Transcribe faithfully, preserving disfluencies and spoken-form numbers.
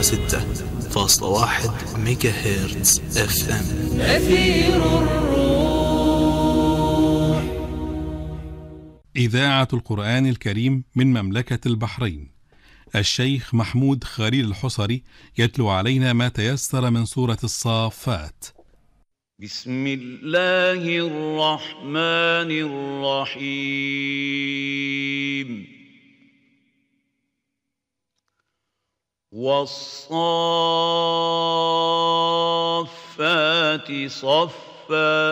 وستة فاصلة واحد ميجا هرتز اف ام. أثير الروح. إذاعة القرآن الكريم من مملكة البحرين. الشيخ محمود خليل الحصري يتلو علينا ما تيسر من سورة الصافات. بسم الله الرحمن الرحيم. والصافات صفا